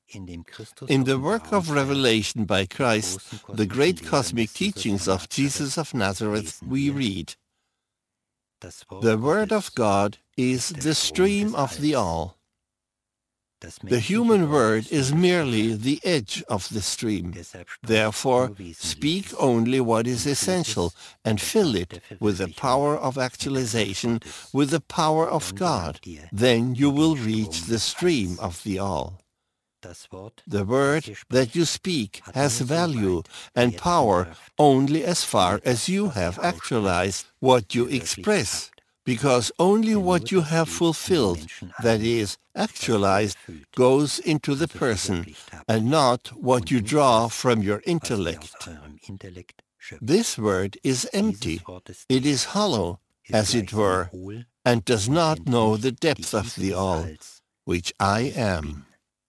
In the work of revelation by Christ, the great cosmic teachings of Jesus of Nazareth, we read, "The Word of God is the stream of the all." The human word is merely the edge of the stream. Therefore, speak only what is essential and fill it with the power of actualization, with the power of God. Then you will reach the stream of the all. The word that you speak has value and power only as far as you have actualized what you express, because only what you have fulfilled, that is, actualized, goes into the person, and not what you draw from your intellect. This word is empty. It is hollow, as it were, and does not know the depth of the all, which I am.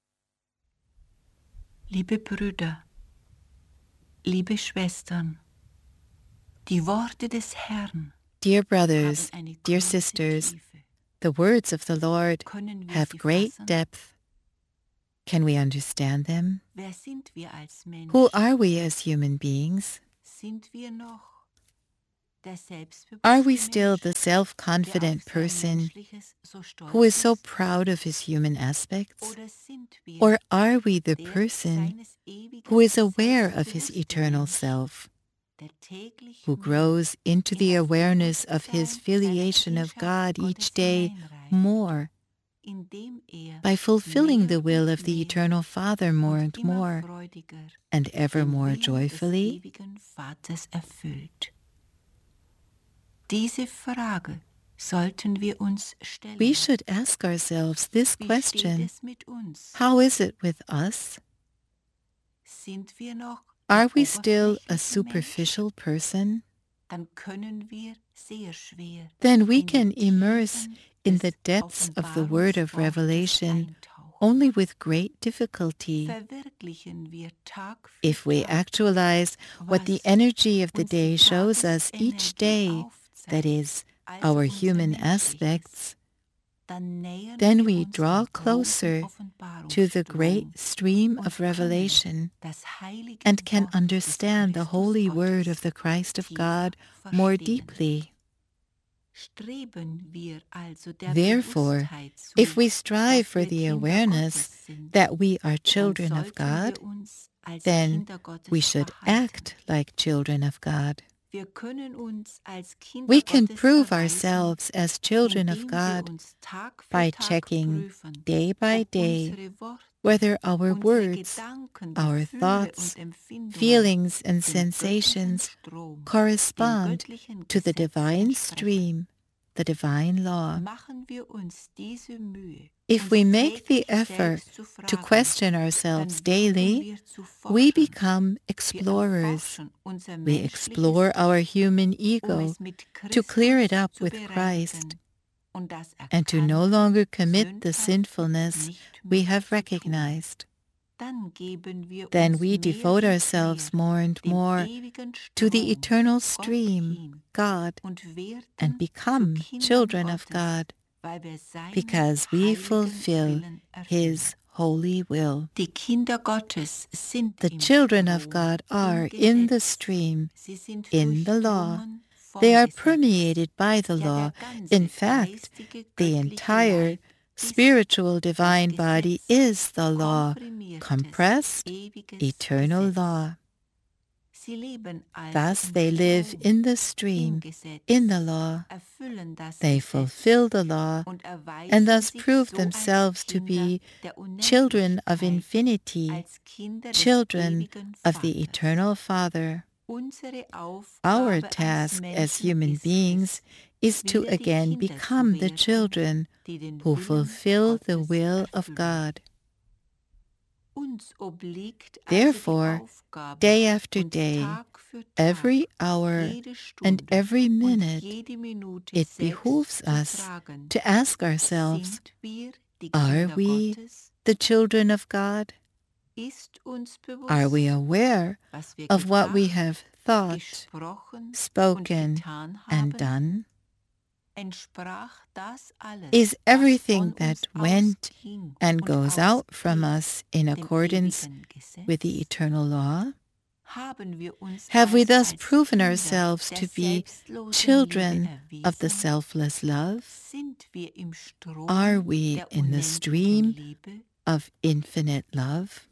Liebe Brüder, liebe Schwestern, die Worte des Herrn. Dear brothers, dear sisters, the words of the Lord have great depth. Can we understand them? Who are we as human beings? Are we still the self-confident person who is so proud of his human aspects? Or are we the person who is aware of his eternal self, who grows into the awareness of his filiation of God each day more, by fulfilling the will of the Eternal Father more and more, and ever more joyfully? We should ask ourselves this question: how is it with us? Are we still a superficial person? Then we can immerse in the depths of the word of revelation only with great difficulty. If we actualize what the energy of the day shows us each day, that is, our human aspects, then we draw closer to the great stream of revelation and can understand the holy word of the Christ of God more deeply. Therefore, if we strive for the awareness that we are children of God, then we should act like children of God. We can prove ourselves as children of God by checking day by day whether our words, our thoughts, feelings, and sensations correspond to the divine stream, the divine law. If we make the effort to question ourselves daily, we become explorers. We explore our human ego to clear it up with Christ and to no longer commit the sinfulness we have recognized. Then we devote ourselves more and more to the eternal stream, God, and become children of God, because we fulfill His holy will. The children of God are in the stream, in the law. They are permeated by the law. In fact, the entire spiritual divine body is the law, compressed, eternal law. Thus they live in the stream, in the law. They fulfill the law and thus prove themselves to be children of infinity, children of the Eternal Father. Our task as human beings is to again become the children who fulfill the will of God. Therefore, day after day, every hour and every minute, it behooves us to ask ourselves, are we the children of God? Are we aware of what we have thought, spoken, and done? is everything that went and goes out from us in accordance with the eternal law? Have we thus proven ourselves to be children of the selfless love? Are we in the stream of infinite love?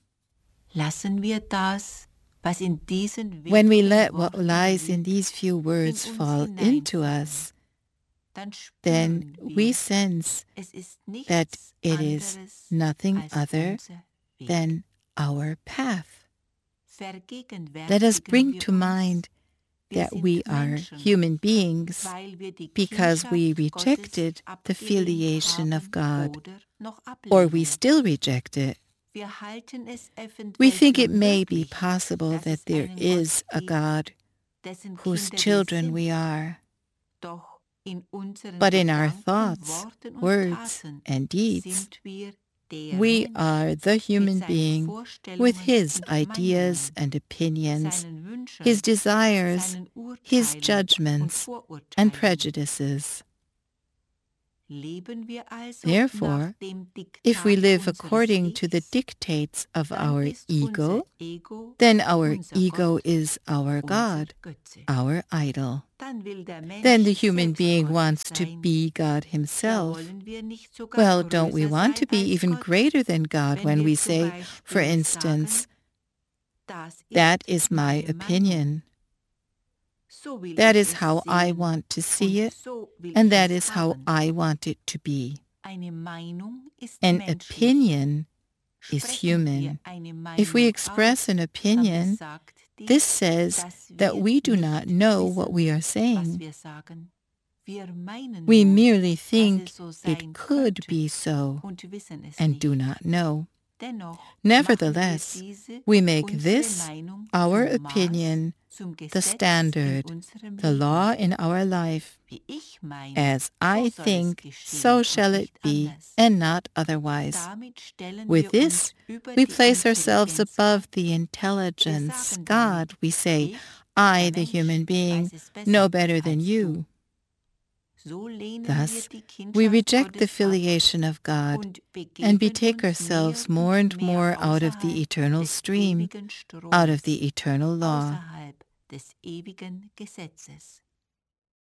When we let what lies in these few words fall into us, then we sense that it is nothing other than our path. Let us bring to mind that we are human beings because we rejected the filiation of God, or we still reject it. We think it may be possible that there is a God whose children we are, but in our thoughts, words, and deeds, we are the human being with his ideas and opinions, his desires, his judgments, and prejudices. Therefore, if we live according to the dictates of our ego, then our ego is our God, our idol. Then the human being wants to be God himself. Well, don't we want to be even greater than God when we say, for instance, that is my opinion. That is how I want to see it, and that is how I want it to be. An opinion is human. If we express an opinion, this says that we do not know what we are saying. We merely think it could be so and do not know. Nevertheless, we make this, our opinion, the standard, the law in our life. As I think, so shall it be, and not otherwise. With this, we place ourselves above the intelligence, God. We say, I, the human being, know better than you. Thus, we reject the filiation of God and betake ourselves more and more out of the eternal stream, out of the eternal law. Des ewigen Gesetzes.